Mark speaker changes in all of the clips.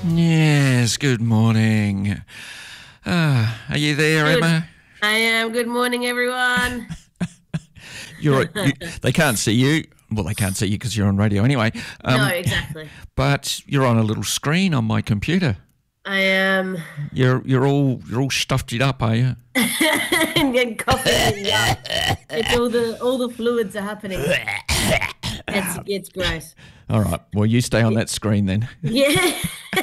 Speaker 1: Yes, good morning. Are you there,
Speaker 2: Good.
Speaker 1: Emma?
Speaker 2: I am. Good morning, everyone.
Speaker 1: They can't see you. Well, they can't see you because you're on radio anyway.
Speaker 2: No, exactly.
Speaker 1: But you're on a little screen on my computer.
Speaker 2: I am.
Speaker 1: You're all stuffed it up, are you?
Speaker 2: And getting coffee. Yeah. It's all the fluids are happening. It's gross.
Speaker 1: All right. Well, you stay on that screen then.
Speaker 2: Yeah.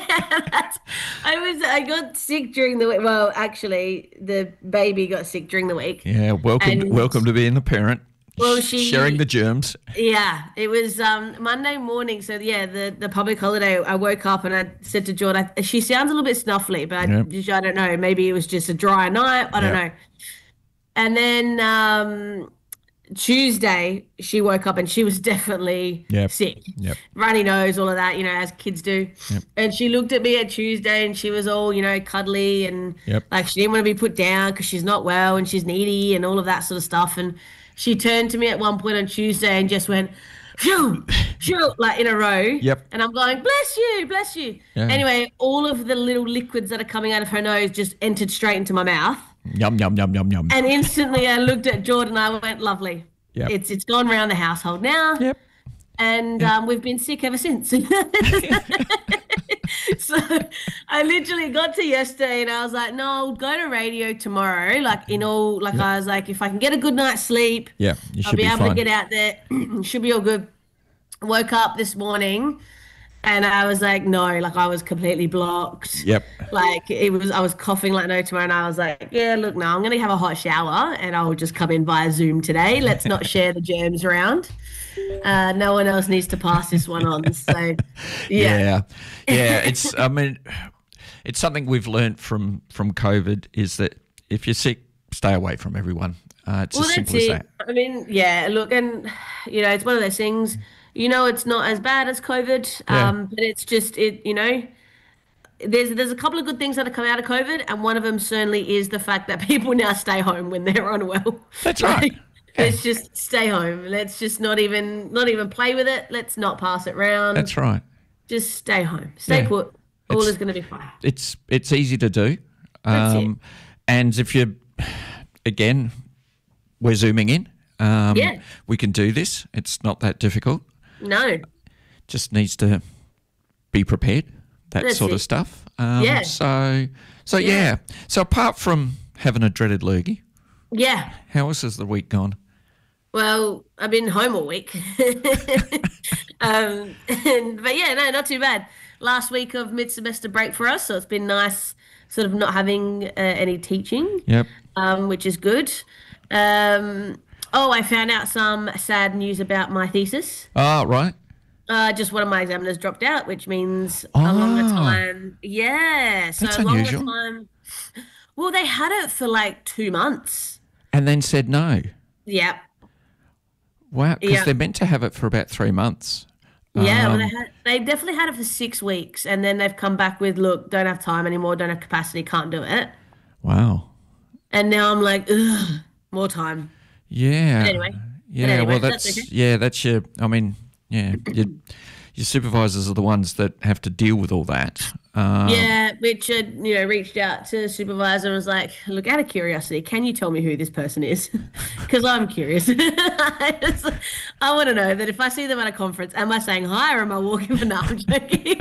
Speaker 2: I got sick during the week. Well, actually, the baby got sick during the week.
Speaker 1: Yeah. Welcome to being a parent.
Speaker 2: Well,
Speaker 1: sharing the germs.
Speaker 2: Yeah, it was Monday morning. So yeah, the public holiday. I woke up and I said to Jordan, she sounds a little bit snuffly, but I don't know. Maybe it was just a dry night. I don't know. And then Tuesday, she woke up and she was definitely sick.
Speaker 1: Yep.
Speaker 2: Runny nose, all of that, as kids do.
Speaker 1: Yep.
Speaker 2: And she looked at me at Tuesday and she was all, cuddly and like she didn't want to be put down because she's not well and she's needy and all of that sort of stuff. And she turned to me at one point on Tuesday and just went, phew, phew, like in a row.
Speaker 1: Yep.
Speaker 2: And I'm going, bless you, bless you.
Speaker 1: Yeah.
Speaker 2: Anyway, all of the little liquids that are coming out of her nose just entered straight into my mouth.
Speaker 1: Yum, yum, yum, yum, yum.
Speaker 2: And instantly I looked at Jordan and I went, lovely.
Speaker 1: Yep.
Speaker 2: It's gone around the household now.
Speaker 1: Yep.
Speaker 2: And we've been sick ever since. So I literally got to yesterday and I was like, no, I'll go to radio tomorrow. I was like, if I can get a good night's sleep,
Speaker 1: You
Speaker 2: I'll
Speaker 1: should
Speaker 2: be able
Speaker 1: fine.
Speaker 2: to get out there. Should be all good. Woke up this morning and I was like, no, like I was completely blocked.
Speaker 1: Yep.
Speaker 2: Like I was coughing like no tomorrow and I was like, yeah, look, no, I'm going to have a hot shower and I'll just come in via Zoom today. Let's not share the germs around. No one else needs to pass this one on. So, yeah.
Speaker 1: It's it's something we've learned from COVID is that if you're sick, stay away from everyone. It's as simple as that.
Speaker 2: I mean, yeah, look, and it's one of those things. It's not as bad as COVID, but it's just there's a couple of good things that have come out of COVID, and one of them certainly is the fact that people now stay home when they're unwell.
Speaker 1: That's right.
Speaker 2: Let's just stay home. Let's just not even play with it. Let's not pass it round.
Speaker 1: That's right.
Speaker 2: Just stay home. Stay put. All is going to be fine.
Speaker 1: It's easy to do.
Speaker 2: That's it.
Speaker 1: And if again, we're zooming in. We can do this. It's not that difficult.
Speaker 2: No.
Speaker 1: Just needs to be prepared.
Speaker 2: That's
Speaker 1: sort
Speaker 2: it.
Speaker 1: of stuff.
Speaker 2: Yeah.
Speaker 1: So yeah. So apart from having a dreaded lurgy,
Speaker 2: Yeah.
Speaker 1: how else has the week gone?
Speaker 2: Well, I've been home all week. But yeah, no, not too bad. Last week of mid-semester break for us, so it's been nice sort of not having any teaching,
Speaker 1: Yep.
Speaker 2: which is good. I found out some sad news about my thesis.
Speaker 1: Oh, right.
Speaker 2: Just one of my examiners dropped out, which means a longer time. Yeah, so
Speaker 1: That's
Speaker 2: a longer
Speaker 1: unusual.
Speaker 2: time. Well, they had it for like 2 months.
Speaker 1: And then said no.
Speaker 2: Yep.
Speaker 1: Wow, because
Speaker 2: Yeah.
Speaker 1: they're meant to have it for about 3 months.
Speaker 2: Yeah, well, they definitely had it for 6 weeks, and then they've come back with, look, don't have time anymore, don't have capacity, can't do it.
Speaker 1: Wow.
Speaker 2: And now I'm like, ugh, more time.
Speaker 1: Yeah.
Speaker 2: But anyway.
Speaker 1: Well,
Speaker 2: that's
Speaker 1: that's
Speaker 2: okay.
Speaker 1: that's your. I mean, your supervisors are the ones that have to deal with all that.
Speaker 2: Yeah, Richard, reached out to the supervisor and was like, look, out of curiosity, can you tell me who this person is? Because I'm curious. I want to know that if I see them at a conference, am I saying hi or am I walking for? No, I'm joking.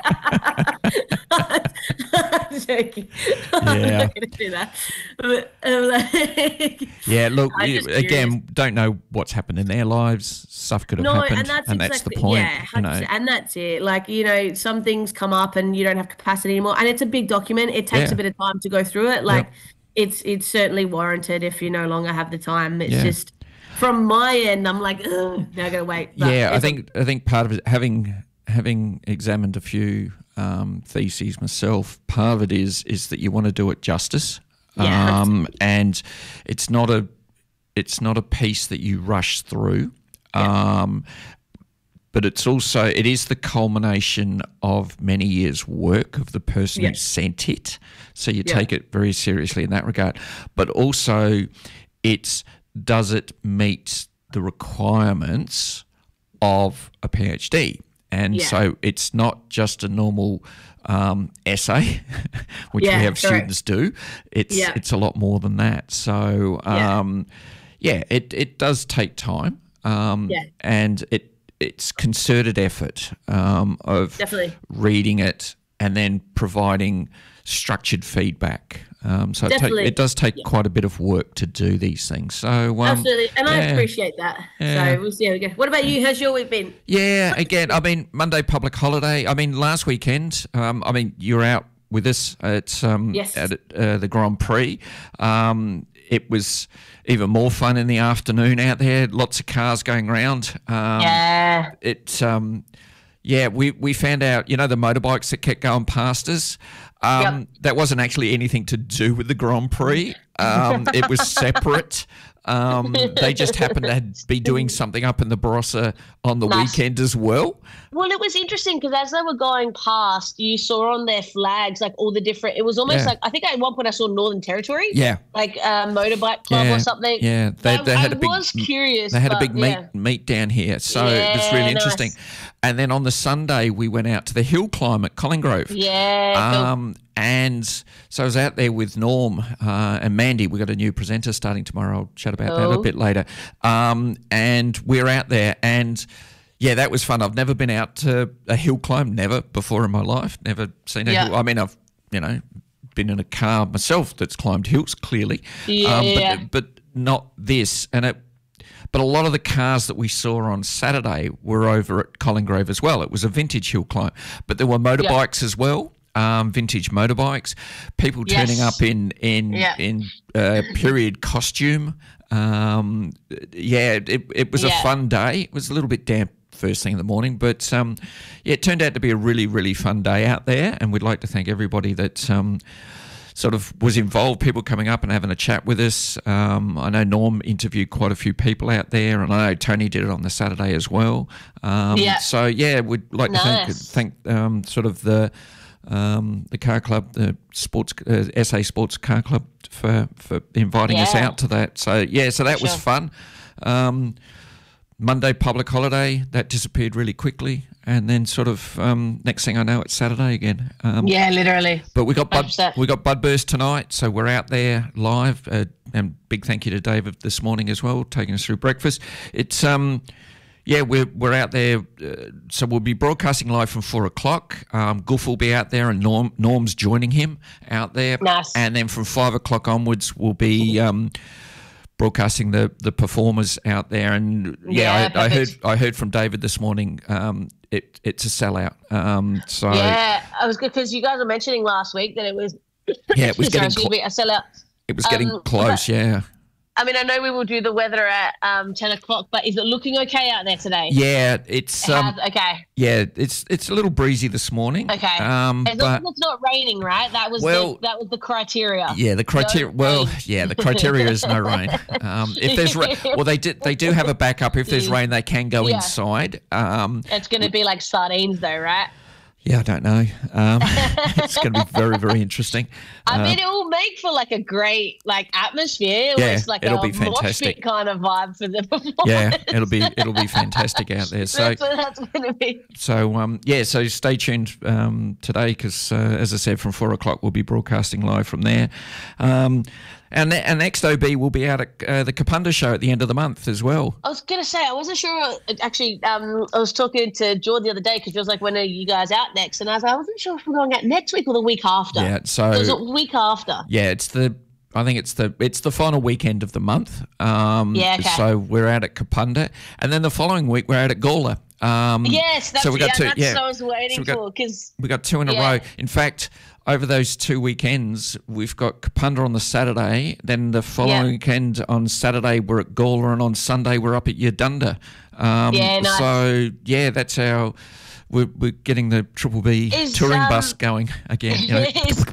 Speaker 2: I'm joking. I'm
Speaker 1: Yeah.
Speaker 2: not going to do that. But I'm like,
Speaker 1: Yeah, look,
Speaker 2: I'm just
Speaker 1: again, don't know what's happened in their lives. Stuff could have
Speaker 2: No,
Speaker 1: happened,
Speaker 2: and that's
Speaker 1: the
Speaker 2: exactly,
Speaker 1: point.
Speaker 2: yeah, 100%, and that's it. Like, some things come up and you don't have capacity anymore, and it's a big document. It takes
Speaker 1: Yeah.
Speaker 2: a bit of time to go through it. Like, it's certainly warranted if you no longer have the time. It's just from my end, I'm like, ugh, now I gotta wait. But
Speaker 1: Yeah, I think part of it, having examined a few theses myself, part of it is that you want to do it justice.
Speaker 2: Yeah,
Speaker 1: and it's not a piece that you rush through. But it is the culmination of many years' work of the person who sent it. So you take it very seriously in that regard. But also, does it meet the requirements of a PhD? And so it's not just a normal essay, which we have students do. It's a lot more than that. So, it does take time, and it's concerted effort of reading it and then providing structured feedback. So it does take quite a bit of work to do these things. So
Speaker 2: absolutely, and I appreciate that. So we'll see how we go. What about you? How's your week been?
Speaker 1: Yeah, again, I mean, Monday public holiday. I mean, last weekend, you're out with us at the Grand Prix. It was even more fun in the afternoon out there. Lots of cars going around. We found out, the motorbikes that kept going past us. That wasn't actually anything to do with the Grand Prix. It was separate. They just happened to be doing something up in the Barossa on the weekend as well.
Speaker 3: Well, it was interesting because as they were going past, you saw on their flags like all the different. It was almost like, I think at one point I saw Northern Territory. Yeah, like motorbike club or something.
Speaker 1: Yeah, they had
Speaker 3: I was curious.
Speaker 1: They had a big meet down here, so it was really interesting. And then on the Sunday, we went out to the hill climb at Collinggrove.
Speaker 3: Yeah.
Speaker 1: And so I was out there with Norm and Mandy. We've got a new presenter starting tomorrow. I'll chat about that a bit later. And we're out there, and that was fun. I've never been out to a hill climb, never before in my life. Never seen a hill. I mean, I've been in a car myself that's climbed hills, clearly. But not this. But a lot of the cars that we saw on Saturday were over at Collinggrove as well. It was a vintage hill climb, but there were motorbikes as well. Vintage motorbikes, people turning up in period costume. It was a fun day. It was a little bit damp first thing in the morning, but it turned out to be a really, really fun day out there, and we'd like to thank everybody that sort of was involved, people coming up and having a chat with us. I know Norm interviewed quite a few people out there, and I know Tony did it on the Saturday as well. So we'd like to thank sort of the car club, the sports SA Sports Car Club for inviting us out to that. So that was fun. Monday public holiday, that disappeared really quickly, and then sort of next thing I know, it's Saturday again.
Speaker 3: Literally.
Speaker 1: But we got Budburst tonight, so we're out there live. And big thank you to David this morning as well, taking us through breakfast. It's we're out there, so we'll be broadcasting live from 4:00. Goof will be out there, and Norm's joining him out there.
Speaker 3: Nice.
Speaker 1: And then from 5:00 onwards, we'll be broadcasting the performers out there. And I heard from David this morning. It's a sellout.
Speaker 3: I was good because you guys were mentioning last week that it was.
Speaker 1: It was getting
Speaker 3: a sellout.
Speaker 1: It was getting close.
Speaker 3: I mean, I know we will do the weather at 10 o'clock, but is it looking okay out there today?
Speaker 1: Yeah, it's
Speaker 3: okay.
Speaker 1: Yeah, it's a little breezy this morning.
Speaker 3: Okay, as long as it's not raining, right? That was the criteria.
Speaker 1: Yeah, the criteria. The criteria is no rain. If there's they do have a backup. If there's rain, they can go inside.
Speaker 3: It's going to be like sardines, though, right?
Speaker 1: Yeah, I don't know. It's going to be very, very interesting.
Speaker 3: I mean, it will make for like a great atmosphere. It's like
Speaker 1: it'll be fantastic
Speaker 3: kind of vibe for the performance.
Speaker 1: Yeah, it'll be fantastic out there. So
Speaker 3: that's what that's going to be.
Speaker 1: So so stay tuned today because as I said, from 4:00 we'll be broadcasting live from there. And next OB will be out at the Kapunda show at the end of the month as well.
Speaker 3: I was going to say, I wasn't sure. Actually, I was talking to George the other day because she was like, when are you guys out next? And I was like, I wasn't sure if we're going out next week or the week after.
Speaker 1: Yeah, so
Speaker 3: it was a week after.
Speaker 1: Yeah, I think it's the final weekend of the month. So we're out at Kapunda. And then the following week, we're out at Gawler.
Speaker 3: Yes, that's what I was waiting for.
Speaker 1: We got two in a row. In fact, over those 2 weekends, we've got Kapunda on the Saturday. Then the following weekend on Saturday, we're at Gawler, and on Sunday, we're up at Yadunda.
Speaker 3: Nice.
Speaker 1: So, that's how we're getting the Triple B touring bus going again.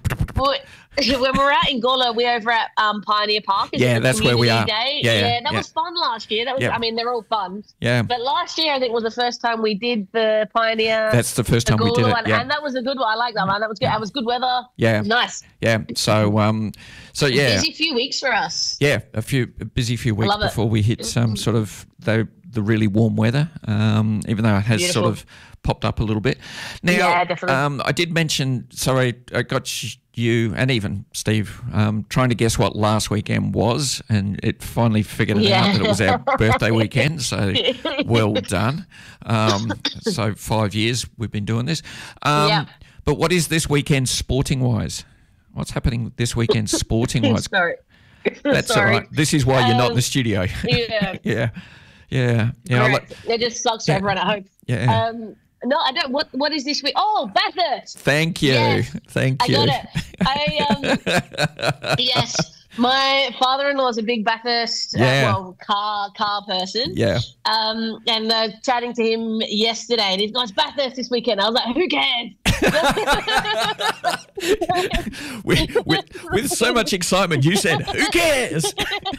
Speaker 3: When we're out in Gawler, we're over at Pioneer Park.
Speaker 1: That's where we are.
Speaker 3: Day. That was fun last year. That was, I mean, they're all fun.
Speaker 1: Yeah.
Speaker 3: But last year, I think was the first time we did the Pioneer.
Speaker 1: That's the first time we did it.
Speaker 3: And that was a good one. I like that one. That was good. It was good weather.
Speaker 1: Yeah.
Speaker 3: It was nice.
Speaker 1: Yeah. So
Speaker 3: busy few weeks for us.
Speaker 1: Yeah, a busy few weeks before we hit sort of the really warm weather, even though it has
Speaker 3: Beautiful.
Speaker 1: sort of popped up a little bit. Now,
Speaker 3: Yeah, definitely.
Speaker 1: I did mention, sorry, I got you and even Steve trying to guess what last weekend was, and it finally figured it out that it was our birthday weekend, so well done. So 5 years we've been doing this. But what is this weekend sporting-wise? What's happening this weekend sporting-wise?
Speaker 3: Sorry.
Speaker 1: That's
Speaker 3: Sorry.
Speaker 1: all right. This is why you're not in the studio.
Speaker 3: Yeah.
Speaker 1: Yeah.
Speaker 3: It just sucks for everyone at home.
Speaker 1: Yeah.
Speaker 3: No, I don't. What is this week? Oh, Bathurst.
Speaker 1: Thank you.
Speaker 3: Yes,
Speaker 1: Thank you.
Speaker 3: I got it. Yes. My father-in-law is a big Bathurst, car person.
Speaker 1: Yeah.
Speaker 3: And chatting to him yesterday, and he's like, "It's Bathurst this weekend." I was like, "Who cares?"
Speaker 1: with so much excitement, you said, "Who cares?"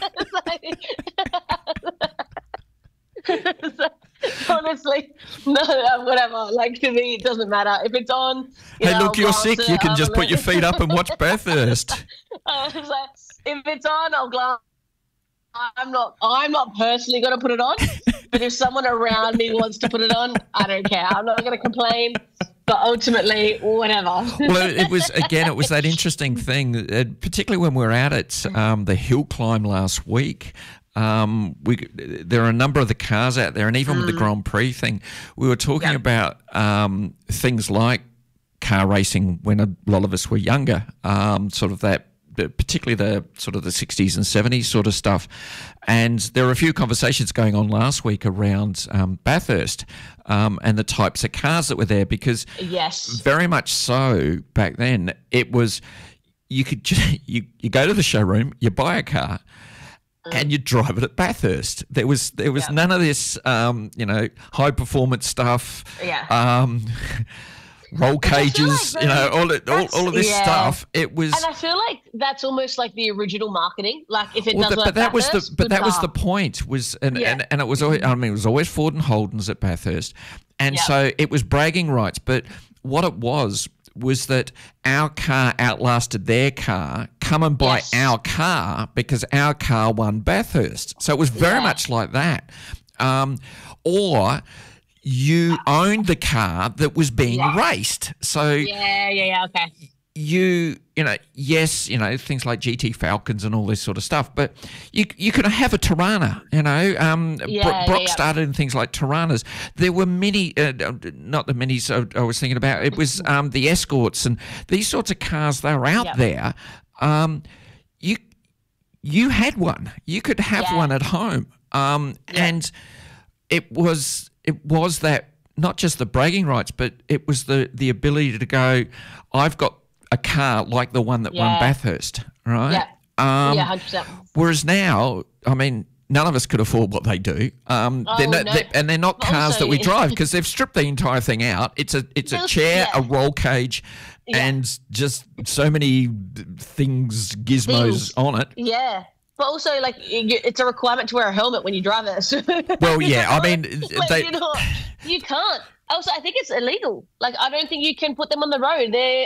Speaker 3: Honestly, no, whatever. Like, to me, it doesn't matter if it's on.
Speaker 1: Hey, look, you're sick. You can just put your feet up and watch Bathurst.
Speaker 3: If it's on, I'll glance. I'm not personally going to put it on, but if someone around me wants to put it on, I don't care. I'm not going to complain. But ultimately, whatever.
Speaker 1: Well, it was that interesting thing, particularly when we were out at the hill climb last week. There are a number of the cars out there, and even with the Grand Prix thing, we were talking about things like car racing when a lot of us were younger, sort of that, particularly the sort of the 60s and 70s sort of stuff. And there were a few conversations going on last week around Bathurst and the types of cars that were there, because very much so back then it was, you could you go to the showroom, you buy a car, and you drive it at Bathurst. There was none of this, high performance stuff. Roll cages, all of this stuff. It was,
Speaker 3: and I feel like that's almost like the original marketing. Like, if it does, that was
Speaker 1: the point. And it was always, it was always Ford and Holdens at Bathurst, and so it was bragging rights. But what it was that our car outlasted their car. Come and buy our car because our car won Bathurst. So it was very much like that, or you owned the car that was being raced. So
Speaker 3: okay.
Speaker 1: Things like GT Falcons and all this sort of stuff, but you could have a Tirana, Brock started in things like Tiranas. There were many, not the minis I was thinking about, it was the Escorts and these sorts of cars, they were out there. You had one. You could have one at home. And it was that, not just the bragging rights, but it was the ability to go, I've got a car like the one that won Bathurst, right?
Speaker 3: 100%.
Speaker 1: Whereas now, none of us could afford what they do. They're not cars that we drive, because they've stripped the entire thing out. It's a chair, a roll cage, and just so many gizmos on it.
Speaker 3: Yeah. But also, like, it's a requirement to wear a helmet when you drive it.
Speaker 1: Well, yeah,
Speaker 3: you can't. Also, I think it's illegal. Like, I don't think you can put them on the road. They're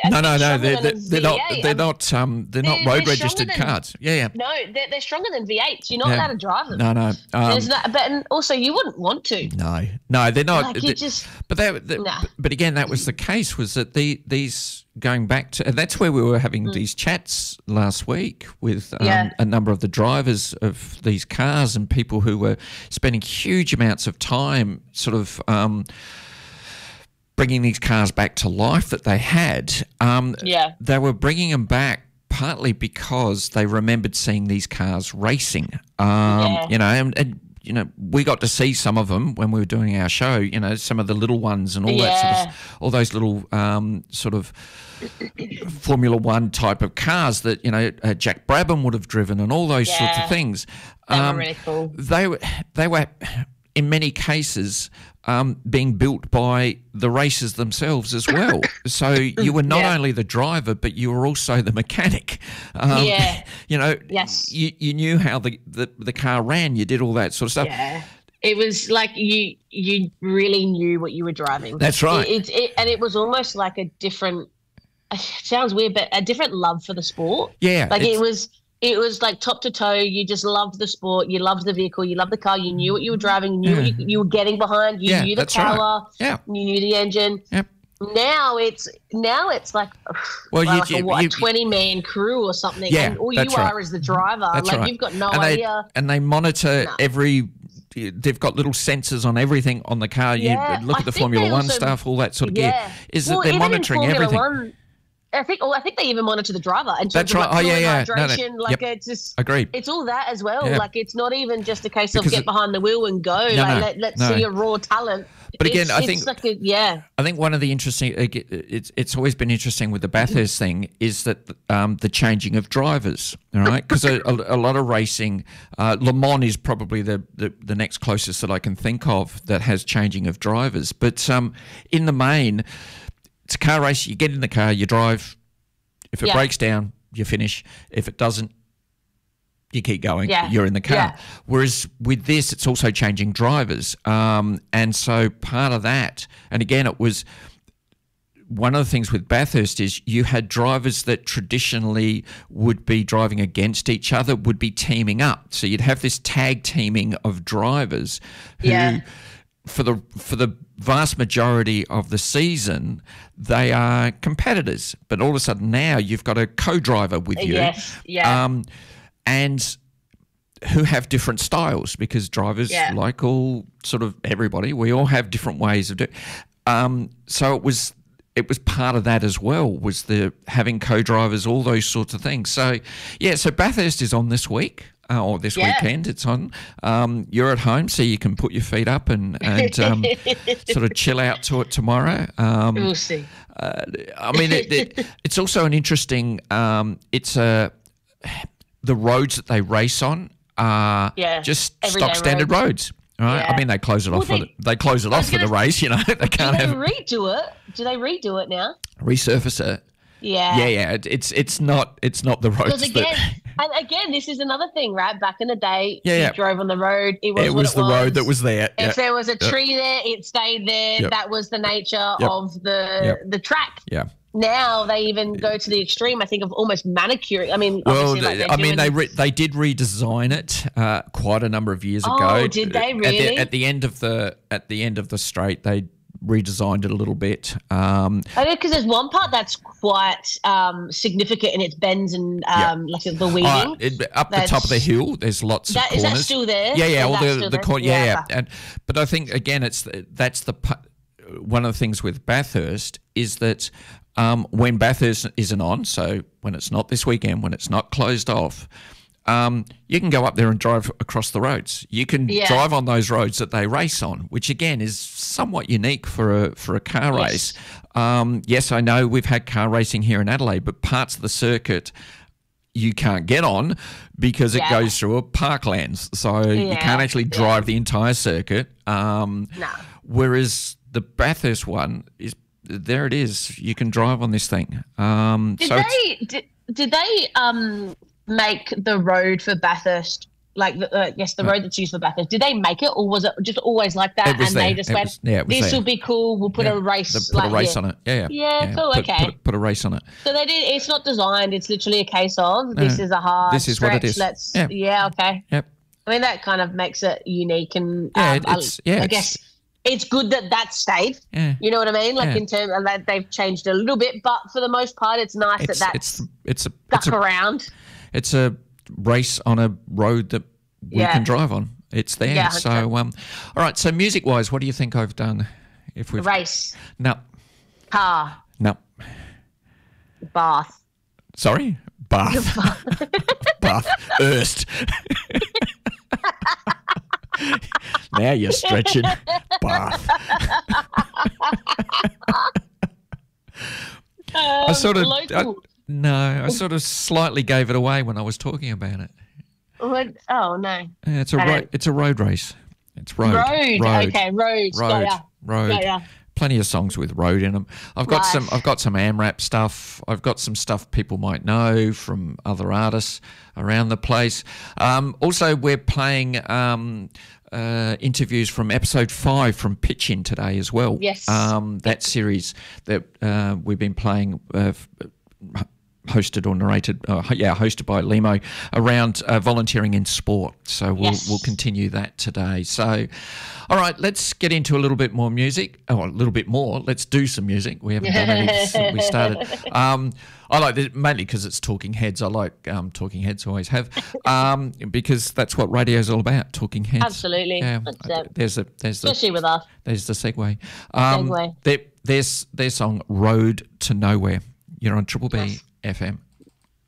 Speaker 3: not road registered cars. Yeah. No, they're stronger than V8s. You're not allowed to drive them.
Speaker 1: No.
Speaker 3: But also, you wouldn't want to.
Speaker 1: No, they're not.
Speaker 3: Like,
Speaker 1: but again, that was the case. Was that these going back to, and that's where we were having these chats last week with a number of the drivers of these cars and people who were spending huge amounts of time sort of bringing these cars back to life that they had. They were bringing them back partly because they remembered seeing these cars racing. We got to see some of them when we were doing our show, some of the little ones and all that sort of, all those little sort of Formula One type of cars that, Jack Brabham would have driven and all those sorts of things.
Speaker 3: They were really cool.
Speaker 1: They were, in many cases, being built by the racers themselves as well. So you were not only the driver, but you were also the mechanic. You knew how the car ran. You did all that sort of stuff.
Speaker 3: Yeah. It was like you really knew what you were driving.
Speaker 1: That's right.
Speaker 3: And it was almost like a different, it sounds weird, but a different love for the sport.
Speaker 1: Yeah.
Speaker 3: Like it was it was like top to toe. You just loved the sport. You loved the vehicle. You loved the car. You knew what you were driving. You knew what you were getting behind. You knew the power. Right.
Speaker 1: Yeah.
Speaker 3: You knew the engine.
Speaker 1: Yep.
Speaker 3: Now it's like a 20-man crew or something.
Speaker 1: Yeah,
Speaker 3: and all you are is the driver.
Speaker 1: That's right.
Speaker 3: You've got no idea.
Speaker 1: And they monitor they've got little sensors on everything on the car. You look at the Formula One stuff, all that sort of gear. Is that they're monitoring everything.
Speaker 3: I think they even monitor the driver. In terms
Speaker 1: That's right.
Speaker 3: Of
Speaker 1: hydration.
Speaker 3: No. It's just
Speaker 1: agreed.
Speaker 3: It's all that as well.
Speaker 1: Yep.
Speaker 3: Like it's not even just a case of get behind the wheel and go. Let's see your raw talent.
Speaker 1: But again, I think
Speaker 3: I
Speaker 1: think one of the interesting it's always been interesting with the Bathurst thing is that the changing of drivers, all right? Because a lot of racing, Le Mans is probably the next closest that I can think of that has changing of drivers. But in the main, it's a car race. You get in the car, you drive. If it breaks down, you finish. If it doesn't, you keep going. You're in the car. Yeah. Whereas with this, it's also changing drivers. And so part of that, and again, it was one of the things with Bathurst is you had drivers that traditionally would be driving against each other, would be teaming up. So you'd have this tag teaming of drivers who, for the vast majority of the season, they are competitors. But all of a sudden now you've got a co-driver with you.
Speaker 3: Yes. Yeah.
Speaker 1: And who have different styles because drivers, like all sort of everybody, we all have different ways of doing. So it was part of that as well, was the having co-drivers, all those sorts of things. So so Bathurst is on this week. Or this weekend it's on. You're at home, so you can put your feet up and sort of chill out to it tomorrow.
Speaker 3: We'll see.
Speaker 1: I mean, it's also an interesting. The roads that they race on are just stock standard roads. Right? Yeah. I mean, they close it off. They close it off for the race. You know, they can't
Speaker 3: redo it. Do they redo it now?
Speaker 1: Resurface it.
Speaker 3: Yeah.
Speaker 1: It's not the roads.
Speaker 3: And again, this is another thing, right? Back in the day, you drove on the road. It was
Speaker 1: the road that was there.
Speaker 3: If there was a tree there, it stayed there. Yep. That was the nature of the track.
Speaker 1: Yeah.
Speaker 3: Now they even go to the extreme, I think, of almost manicuring. I mean,
Speaker 1: they did redesign it quite a number of years ago.
Speaker 3: Oh, did they really?
Speaker 1: At the end of the straight, they redesigned it a little bit.
Speaker 3: Because there's one part that's quite significant in its bends and like the weaving.
Speaker 1: Up the top of the hill, there's lots of corners.
Speaker 3: Is that still there?
Speaker 1: Yeah, all the corners. Yeah. But I think again, that's one of the things with Bathurst is that when Bathurst isn't on, so when it's not this weekend, when it's not closed off, you can go up there and drive across the roads. You can drive on those roads that they race on, which again is somewhat unique for a car race. Yes, I know we've had car racing here in Adelaide, but parts of the circuit you can't get on because it goes through a parklands. So you can't actually drive the entire circuit. Whereas the Bathurst one is, there it is. You can drive on this thing.
Speaker 3: Did they make the road for Bathurst, like the road that's used for Bathurst? Did they make it, or was it just always like that? They just went, this will be cool. We'll put a race.
Speaker 1: Put a race on it. Yeah.
Speaker 3: Cool.
Speaker 1: Put a race on it.
Speaker 3: So they did. It's not designed. It's literally a case of this is a hard. This is stretch. What it is. Okay.
Speaker 1: Yep.
Speaker 3: I mean, that kind of makes it unique, and
Speaker 1: I
Speaker 3: guess it's good that stayed.
Speaker 1: Yeah.
Speaker 3: You know what I mean? Like in terms of that, they've changed a little bit, but for the most part, it's nice that's stuck around.
Speaker 1: It's a race on a road that we can drive on. It's there.
Speaker 3: Yeah,
Speaker 1: so, all right. So, music-wise, what do you think I've done? If we've
Speaker 3: race.
Speaker 1: No.
Speaker 3: Car.
Speaker 1: No.
Speaker 3: Bath.
Speaker 1: Sorry? Bath. Bath. Erst. Now you're stretching. Bath. I sort of slightly gave it away when I was talking about it.
Speaker 3: What? Oh no!
Speaker 1: Yeah, it's a road race. It's road.
Speaker 3: Okay, roads.
Speaker 1: Road. Plenty of songs with road in them. I've got some AMRAP stuff. I've got some stuff people might know from other artists around the place. Also, we're playing interviews from episode 5 from Pitch In today as well.
Speaker 3: Yes.
Speaker 1: That series that we've been playing hosted or narrated, hosted by Limo around volunteering in sport. So we'll continue that today. So, all right, let's get into a little bit more music. Oh, a little bit more. Let's do some music. We haven't done any since we started. I like this mainly because it's Talking Heads. I like Talking Heads, always have, because that's what radio is all about. Talking Heads.
Speaker 3: Absolutely.
Speaker 1: Yeah.
Speaker 3: Especially with us.
Speaker 1: There's the segue. Their song "Road to Nowhere." You're on Triple B FM